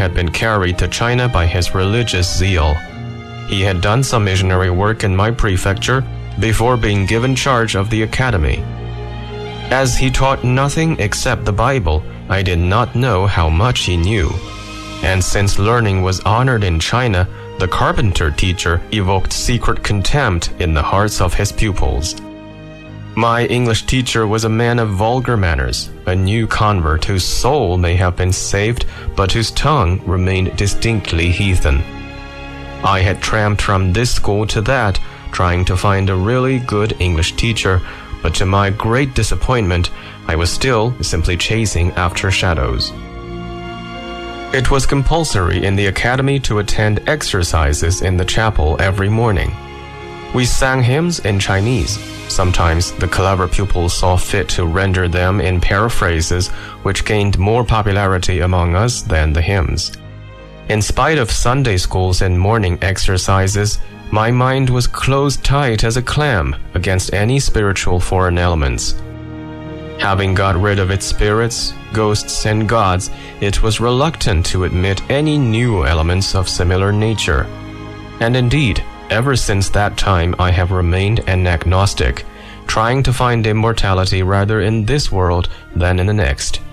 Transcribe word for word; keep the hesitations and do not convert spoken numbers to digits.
had been carried to China by his religious zeal. He had done some missionary work in my prefecture before being given charge of the academy. As he taught nothing except the Bible, I did not know how much he knew. And since learning was honored in China, the carpenter teacher evoked secret contempt in the hearts of his pupils. My English teacher was a man of vulgar manners, a new convert whose soul may have been saved, but whose tongue remained distinctly heathen. I had tramped from this school to that, trying to find a really good English teacher, but to my great disappointment, I was still simply chasing after shadows. It was compulsory in the academy to attend exercises in the chapel every morning. We sang hymns in Chinese. Sometimes the clever pupils saw fit to render them in paraphrases, which gained more popularity among us than the hymns. In spite of Sunday schools and morning exercises, my mind was closed tight as a clam against any spiritual foreign elements. Having got rid of its spirits, ghosts, and gods, it was reluctant to admit any new elements of similar nature. And indeed, ever since that time I have remained an agnostic, trying to find immortality rather in this world than in the next.